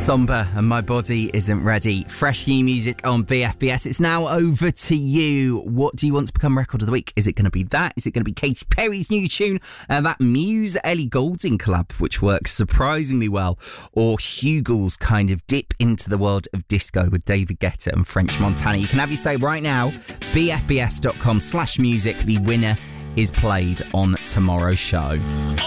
Somber and My Body Isn't Ready. Fresh new music on BFBS. It's now over to you. What do you want to become record of the week? Is it going to be that? Is it going to be Katy Perry's new tune? That Muse-Ellie Goulding collab, which works surprisingly well? Or Hugel's kind of dip into the world of disco with David Guetta and French Montana? You can have your say right now. BFBS.com/music. The winner is played on tomorrow's show.